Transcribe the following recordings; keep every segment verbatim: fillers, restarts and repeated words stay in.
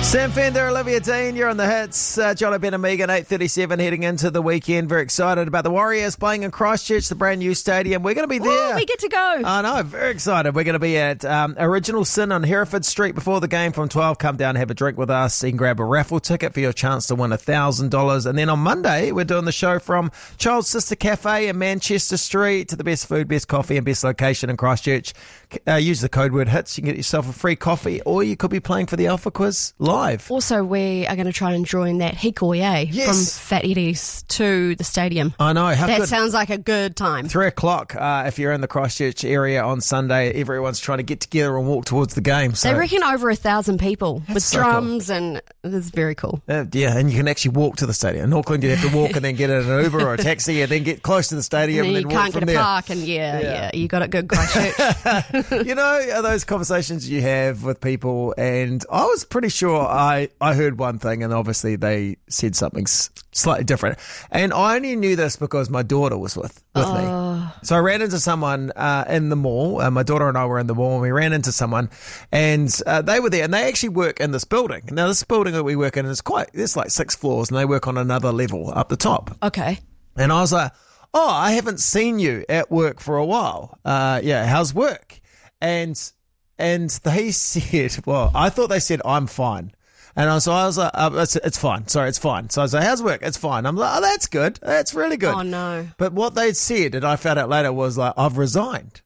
Sam Fender, Olivia Dean, you're on the hits. Uh, John Ben and Megan, eight thirty-seven, heading into the weekend. Very excited about the Warriors playing in Christchurch, the brand new stadium. We're going to be there. Ooh, we get to go. I know, very excited. We're going to be at um, Original Sin on Hereford Street before the game from twelve. Come down, have a drink with us. You can grab a raffle ticket for your chance to win one thousand dollars. And then on Monday, we're doing the show from Child's Sister Cafe in Manchester Street to the best food, best coffee and best location in Christchurch. Uh, use the code word HITS. You can get yourself a free coffee, or you could be playing for the Alpha Quiz live. Also, we are going to try and join that hikoi, eh? Yes. From Fat Eddie's to the stadium. I know. How that good. sounds like a good time. Three o'clock, uh, if you're in the Christchurch area on Sunday, everyone's trying to get together and walk towards the game. So They reckon over a thousand people with so drums, cool. And it's very cool. Uh, yeah, and you can actually walk to the stadium. In Auckland, you have to walk and then get in an Uber or a taxi and then get close to the stadium and, and then then you walk can't from get a there. park, and yeah, Yeah. yeah, you got it good, Christchurch. You know, are those conversations you have with people, and I was pretty sure I, I heard one thing, and obviously they said something s- slightly different. And I only knew this because my daughter was with, with Oh. me. So I ran into someone uh, in the mall. Uh, my daughter and I were in the mall, and we ran into someone, and uh, they were there, and they actually work in this building. Now, this building that we work in is quite, it's like six floors, and they work on another level up the top. Okay. And I was like, oh, I haven't seen you at work for a while. Uh, yeah, how's work? And and they said, well, I thought they said, I'm fine. And I was, so I was like, uh, it's, it's fine. Sorry, it's fine. So I was like, how's work? It's fine. I'm like, oh, that's good. That's really good. Oh, no. But what they'd said, and I found out later, was like, I've resigned.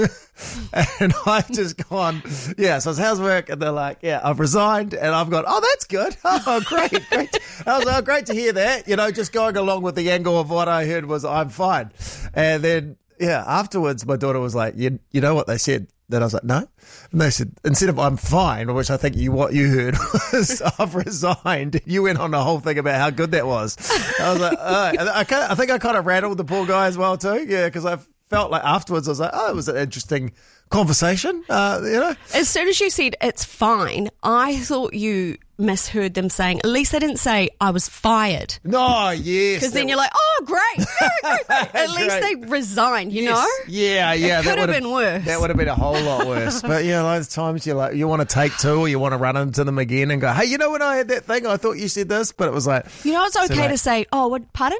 And I just gone, yeah, so I was, how's work? And they're like, yeah, I've resigned. And I've gone, oh, that's good. Oh, great, great. I was like, oh, great to hear that. You know, just going along with the angle of what I heard was, I'm fine. And then, yeah, afterwards, my daughter was like, you, you know what they said? Then I was like, no. And they said, instead of I'm fine, which I think you what you heard was I've resigned, you went on the whole thing about how good that was. I was like, oh. And I, kinda, I think I kind of rattled the poor guy as well too. Yeah, because I felt like afterwards I was like, oh, it was an interesting conversation, uh, you know. As soon as you said it's fine, I thought you misheard them saying, at least they didn't say I was fired. No, yes. Because then you're like, oh, great, great, great, great. At least Great. they resigned, you Yes. know? Yeah, yeah. It could that have would've- been worse. That would have been a whole lot worse. But yeah, like times you like you want to take two, or you want to run into them again and go, hey, you know when I had that thing, I thought you said this, but it was like, You know, it's okay So, to like- say, oh, what, pardon?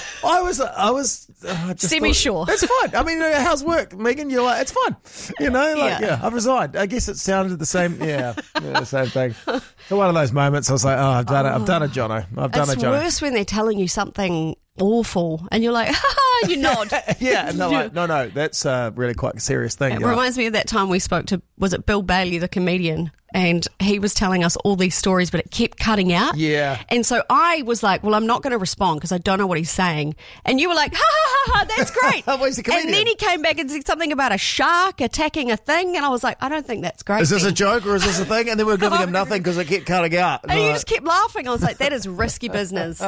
I was, I was uh, just Semi-sure. thought, it's fine. I mean, uh, how's work, Megan? You're like, it's fine. You know, like, Yeah. yeah, I've resigned. I guess it sounded the same. Yeah, yeah the same thing. So one of those moments, I was like, oh, I've done it. I've done it, Jono. I've done It's it, Jono. worse when they're telling you something awful and you're like, ha ha, you nod. Yeah, and they're like, no, no, that's uh, really quite a serious thing. It You're like, reminds me of that time we spoke to, was it Bill Bailey, the comedian? And he was telling us all these stories, but it kept cutting out. Yeah. And so I was like, well, I'm not going to respond because I don't know what he's saying. And you were like, ha ha ha ha, that's great. Well, he's a comedian. And then he came back and said something about a shark attacking a thing. And I was like, I don't think that's great. Is this a then. joke or is this a thing? And then we we're giving him nothing because it kept cutting out. And you Like- just kept laughing. I was like, that is risky business.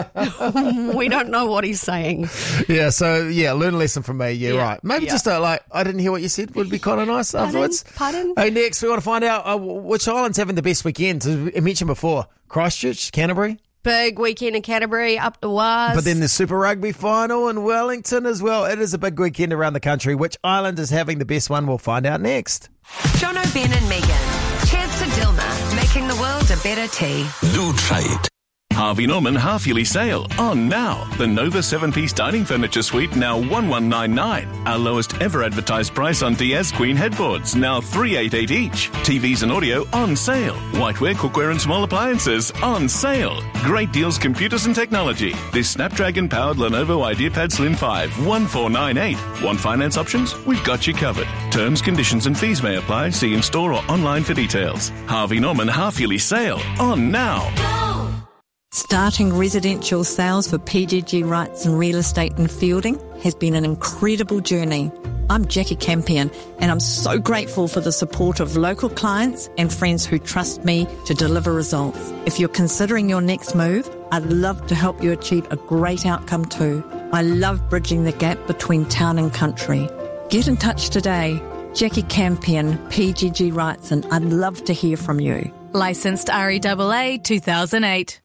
We don't know what he's saying. Yeah, so yeah, learn a lesson from me. Yeah, Yeah, right. Maybe yeah. just uh, like, I didn't hear what you said would be kind of nice afterwards. Pardon? Hey, next, we want to find out uh, which island's having the best weekend. As we mentioned before, Christchurch, Canterbury. Big weekend in Canterbury, up to Waz. But then the Super Rugby final in Wellington as well. It is a big weekend around the country. Which island is having the best one? We'll find out next. John O'Ben and Megan. Cheers to Dilma, making the world a better tea. Do try it. Harvey Norman half-yearly sale on now. The Nova seven-piece dining furniture suite now one one nine nine. Our lowest ever advertised price on Diaz Queen headboards now three eight eight each. T Vs and audio on sale. Whiteware, cookware and small appliances on sale. Great deals, computers and technology. This Snapdragon-powered Lenovo IdeaPad Slim five one four nine eight. Want finance options? We've got you covered. Terms, conditions and fees may apply. See in store or online for details. Harvey Norman half-yearly sale on now. Starting residential sales for P G G Rights and Real Estate in Fielding has been an incredible journey. I'm Jackie Campion and I'm so grateful for the support of local clients and friends who trust me to deliver results. If you're considering your next move, I'd love to help you achieve a great outcome too. I love bridging the gap between town and country. Get in touch today. Jackie Campion, P G G Rights, and I'd love to hear from you. Licensed R E A A two thousand eight.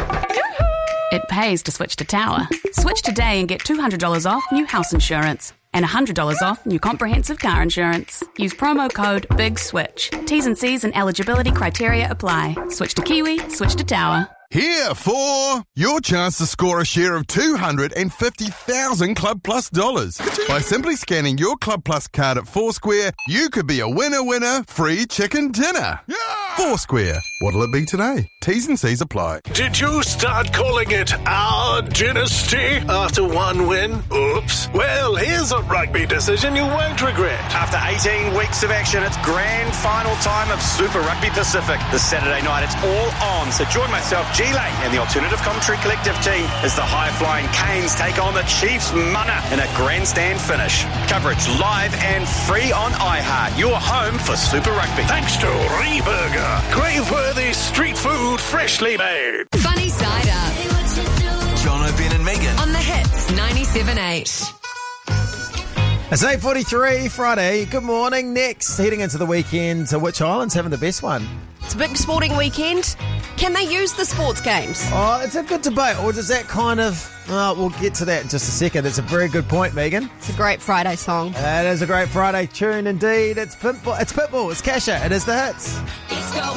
It pays to switch to Tower. Switch today and get two hundred dollars off new house insurance. and one hundred dollars off new comprehensive car insurance. Use promo code BIGSWITCH. T's and C's and eligibility criteria apply. Switch to Kiwi, switch to Tower. Here for your chance to score a share of two hundred fifty thousand Club Plus dollars. By simply scanning your Club Plus card at Foursquare, you could be a winner winner free chicken dinner. Yeah! Foursquare. What'll it be today? T's and C's apply. Did you start calling it our dynasty after one win? Oops. Well, here's a rugby decision you won't regret. After eighteen weeks of action, it's grand final time of Super Rugby Pacific. This Saturday night, it's all on. So join myself, G-Lane, and the Alternative Commentary Collective team as the high-flying Canes take on the Chiefs Mana in a grandstand finish. Coverage live and free on iHeart. Your home for Super Rugby. Thanks to Reburger. Crave-worthy street food freshly made. Funny Side Up. Jono, Ben and Megan. On the Hits ninety-seven point eight. It's eight forty-three, Friday. Good morning. Next, heading into the weekend. So which island's having the best one? It's a big sporting weekend. Can they use the sports games? Oh, it's a good debate. Or does that kind of... Oh, we'll get to that in just a second. It's a very good point, Megan. It's a great Friday song. It is a great Friday tune indeed. It's Pitbull. It's Pitbull. It's Kesha. It is the Hits. Let's go.